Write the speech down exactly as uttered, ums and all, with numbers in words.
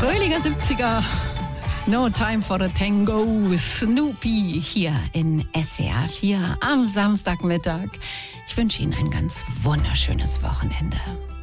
Fröhlicher siebziger. No Time for the Tango. Snoopy hier in S W R vier am Samstagmittag. Ich wünsche Ihnen ein ganz wunderschönes Wochenende.